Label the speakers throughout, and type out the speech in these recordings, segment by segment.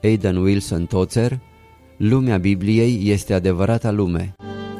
Speaker 1: Aidan Wilson Tozer, lumea Bibliei este adevărata lume.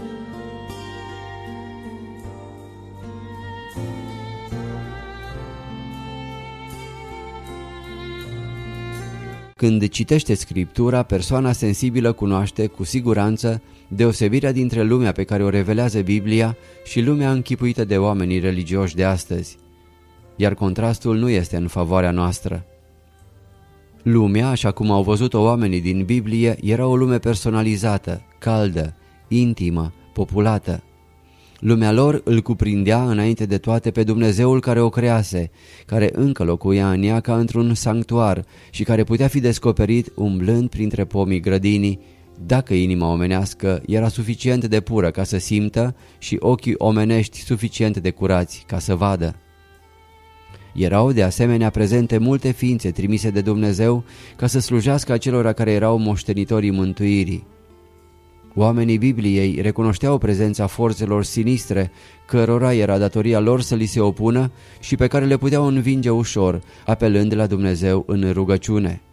Speaker 1: Când citește Scriptura, persoana sensibilă cunoaște cu siguranță deosebirea dintre lumea pe care o revelează Biblia și lumea închipuită de oamenii religioși de astăzi. Iar contrastul nu este în favoarea noastră. Lumea, așa cum au văzut-o oamenii din Biblie, era o lume personalizată, caldă, intimă, populată. Lumea lor îl cuprindea înainte de toate pe Dumnezeul care o crease, care încă locuia în ea ca într-un sanctuar și care putea fi descoperit umblând printre pomii grădinii, dacă inima omenească era suficient de pură ca să simtă și ochii omenești suficient de curați ca să vadă. Erau de asemenea prezente multe ființe trimise de Dumnezeu ca să slujească acelora care erau moștenitorii mântuirii. Oamenii Bibliei recunoșteau prezența forțelor sinistre, cărora era datoria lor să li se opună și pe care le puteau învinge ușor, apelând la Dumnezeu în rugăciune.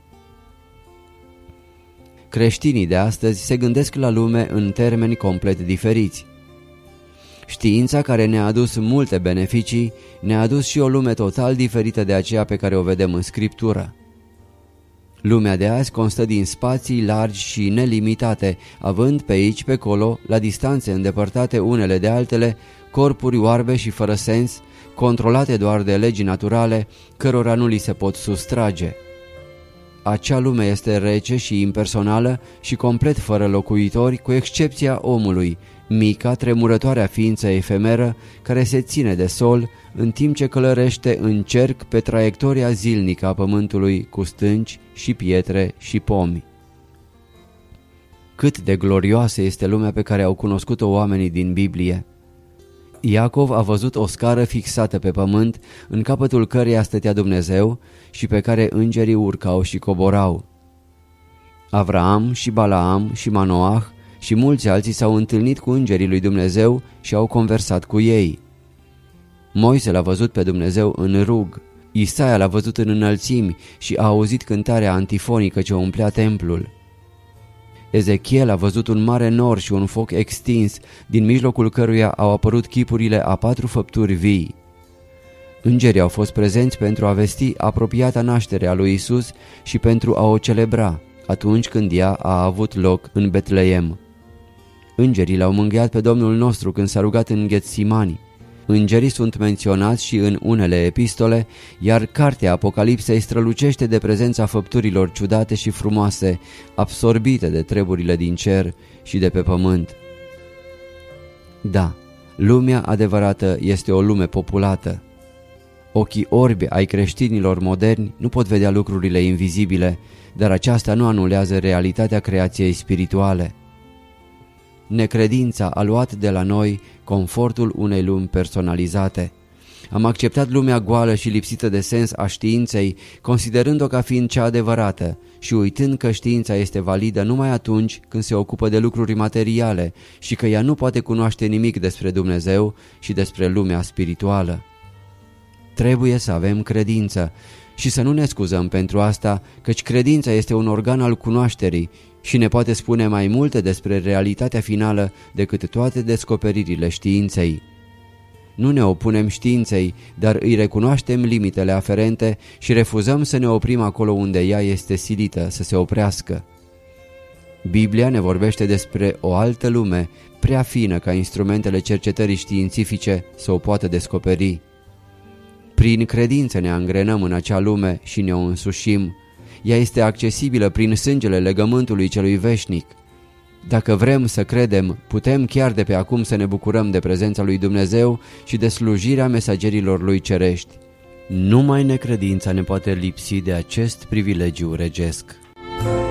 Speaker 1: Creștinii de astăzi se gândesc la lume în termeni complet diferiți. Știința, care ne-a adus multe beneficii, ne-a adus și o lume total diferită de aceea pe care o vedem în Scriptură. Lumea de azi constă din spații largi și nelimitate, având pe aici, pe colo, la distanțe îndepărtate unele de altele, corpuri oarbe și fără sens, controlate doar de legi naturale, cărora nu li se pot sustrage. Acea lume este rece și impersonală și complet fără locuitori, cu excepția omului, mica, tremurătoarea ființă efemeră care se ține de sol în timp ce călărește în cerc pe traiectoria zilnică a pământului cu stânci și pietre și pomi. Cât de glorioasă este lumea pe care au cunoscut-o oamenii din Biblie! Iacov a văzut o scară fixată pe pământ, în capătul căreia stătea Dumnezeu și pe care îngerii urcau și coborau. Avraam și Balaam și Manoah și mulți alții s-au întâlnit cu îngerii lui Dumnezeu și au conversat cu ei. Moise l-a văzut pe Dumnezeu în rug, Isaia l-a văzut în înălțimi și a auzit cântarea antifonică ce umplea templul. Ezechiel a văzut un mare nor și un foc extins, din mijlocul căruia au apărut chipurile a 4 făpturi vii. Îngerii au fost prezenți pentru a vesti apropiata naștere a lui Isus și pentru a o celebra, atunci când ea a avut loc în Betleem. Îngerii l-au mângâiat pe Domnul nostru când s-a rugat în Getsimani. Îngerii sunt menționați și în unele epistole, iar cartea Apocalipsei strălucește de prezența făpturilor ciudate și frumoase, absorbite de treburile din cer și de pe pământ. Da, lumea adevărată este o lume populată. Ochii orbi ai creștinilor moderni nu pot vedea lucrurile invizibile, dar aceasta nu anulează realitatea creației spirituale. Necredința a luat de la noi confortul unei lumi personalizate. Am acceptat lumea goală și lipsită de sens a științei, considerând-o ca fiind cea adevărată și uitând că știința este validă numai atunci când se ocupă de lucruri materiale și că ea nu poate cunoaște nimic despre Dumnezeu și despre lumea spirituală. Trebuie să avem credință și să nu ne scuzăm pentru asta, căci credința este un organ al cunoașterii și ne poate spune mai multe despre realitatea finală decât toate descoperirile științei. Nu ne opunem științei, dar îi recunoaștem limitele aferente și refuzăm să ne oprim acolo unde ea este silită să se oprească. Biblia ne vorbește despre o altă lume, prea fină ca instrumentele cercetării științifice să o poată descoperi. Prin credință ne angrenăm în acea lume și ne o însușim. Ea este accesibilă prin sângele legământului celui veșnic. Dacă vrem să credem, putem chiar de pe acum să ne bucurăm de prezența lui Dumnezeu și de slujirea mesagerilor lui cerești. Numai necredința ne poate lipsi de acest privilegiu regesc.